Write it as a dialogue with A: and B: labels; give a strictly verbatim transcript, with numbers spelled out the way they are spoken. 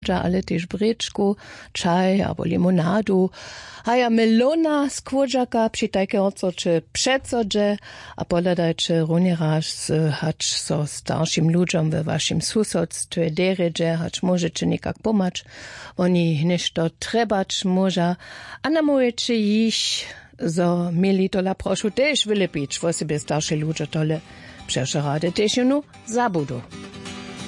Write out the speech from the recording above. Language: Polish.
A: můža, ale tež brečku, čaj abo limonadu. Haja melona z kłodżaka przy takie ocoče przecodże, a podadajcie runieraz hacz so starszym ludziom we waszym susodstwie deredże, hacz możecie nikak pomacz, oni nešto trebacz moża, a namujecie iść, zo mieli tola prošu tež vylepić, vo sebe starši ludzie tole přešarade tež junu zabudu.